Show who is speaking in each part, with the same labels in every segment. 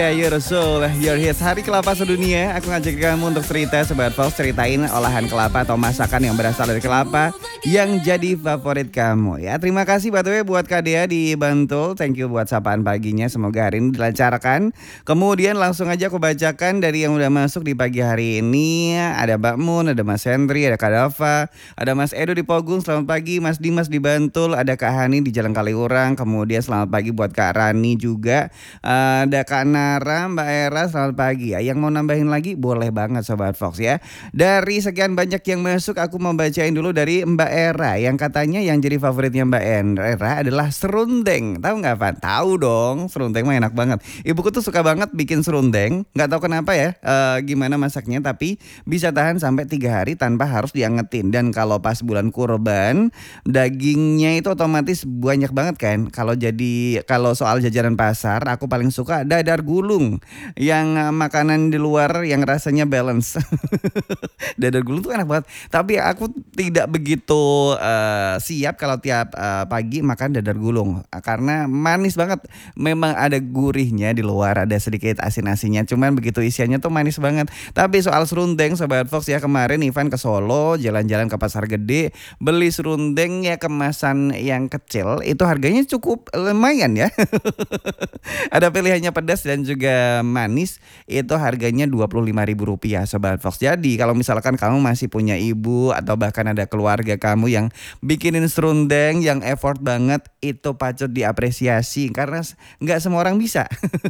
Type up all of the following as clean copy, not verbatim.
Speaker 1: Your Soul, Your Hits. Hari kelapa sedunia. Aku ngajak kamu untuk cerita Sobat Fox. Ceritain olahan kelapa atau masakan yang berasal dari kelapa yang jadi favorit kamu ya. Terima kasih by the way buat Kak Dea di Bantul. Thank you buat sapaan paginya. Semoga hari ini dilancarkan. Kemudian langsung aja aku bacakan dari yang udah masuk di pagi hari ini. Ada Mbak Mun, ada Mas Hendri, ada Kak Dava, ada Mas Edo di Pogung. Selamat pagi Mas Dimas di Bantul. Ada Kak Hani di Jalan Kaliurang. Kemudian selamat pagi buat Kak Rani juga. Ada Kak Nara, Mbak Era, selamat pagi ya. Yang mau nambahin lagi boleh banget Sobat Fox ya. Dari sekian banyak yang masuk, aku mau bacain dulu dari Mbak Era yang katanya yang jadi favoritnya Mbak Era adalah serundeng. Tahu nggak Van? Tahu dong, serundeng mah enak banget. Ibuku tuh suka banget bikin serundeng. Nggak tahu kenapa ya, gimana masaknya, tapi bisa tahan sampai 3 hari tanpa harus diangetin. Dan kalau pas bulan kurban, dagingnya itu otomatis banyak banget kan. Kalau soal jajanan pasar, aku paling suka dadar gulung yang makanan di luar yang rasanya balance. Dadar gulung tuh enak banget. Tapi aku tidak begitu siap kalau tiap pagi makan dadar gulung karena manis banget. Memang ada gurihnya di luar, ada sedikit asin-asinnya. Cuman begitu isiannya tuh manis banget. Tapi soal serundeng Sobat Fox ya, kemarin Ivan ke Solo jalan-jalan ke Pasar Gede beli serundeng ya kemasan yang kecil. Itu harganya cukup lumayan ya. Ada pilihannya pedas dan juga manis. Itu harganya Rp25.000 Sobat Fox. Jadi kalau misalkan kamu masih punya ibu atau bahkan ada keluarga kamu yang bikinin serundeng yang effort banget, itu patut diapresiasi karena nggak semua orang bisa.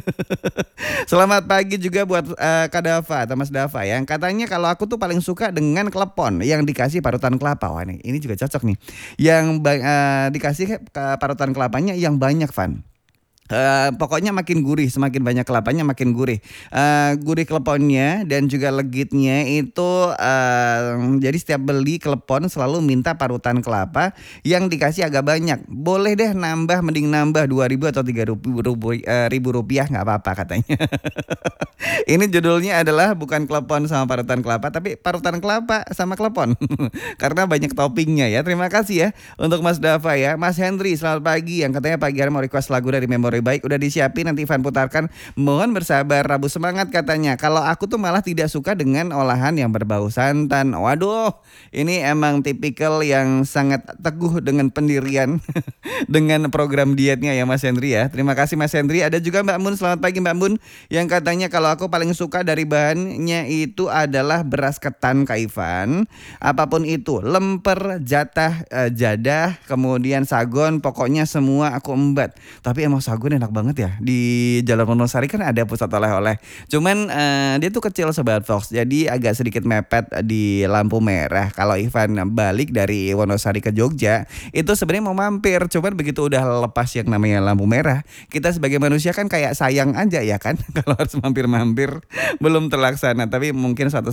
Speaker 1: Selamat pagi juga buat Kak Dava atau Mas Dava yang katanya kalau aku tuh paling suka dengan klepon yang dikasih parutan kelapa. Wah ini juga cocok nih. Yang dikasih parutan kelapanya yang banyak Van. Pokoknya makin gurih, semakin banyak kelapanya makin gurih. Gurih kleponnya dan juga legitnya itu jadi setiap beli klepon selalu minta parutan kelapa yang dikasih agak banyak. Boleh deh nambah, mending nambah 2.000 atau 3.000 rupiah nggak apa-apa katanya. Ini judulnya adalah bukan klepon sama parutan kelapa, tapi parutan kelapa sama klepon. Karena banyak toppingnya ya. Terima kasih ya untuk Mas Dava ya. Mas Hendri selamat pagi yang katanya pagi hari mau request lagu dari Memori Baik, udah disiapin nanti Ivan putarkan. Mohon bersabar, Rabu semangat katanya. Kalau aku tuh malah tidak suka dengan olahan yang berbau santan. Waduh, ini emang tipikal yang sangat teguh dengan pendirian dengan program dietnya ya Mas Hendri ya. Terima kasih Mas Hendri. Ada juga Mbak Mun, selamat pagi Mbak Mun, yang katanya kalau aku paling suka dari bahannya itu adalah beras ketan Kak Ivan. Apapun itu, lemper, jadah, kemudian sagon, pokoknya semua aku embat. Tapi emang sagon enak banget ya. Di Jalan Wonosari kan ada pusat oleh-oleh. Cuman dia tuh kecil Sobat Fox. Jadi agak sedikit mepet di lampu merah. Kalau Ivan balik dari Wonosari ke Jogja, itu sebenarnya mau mampir. Cuman begitu udah lepas yang namanya lampu merah, kita sebagai manusia kan kayak sayang aja ya kan. Kalau harus mampir-mampir belum terlaksana. Tapi mungkin suatu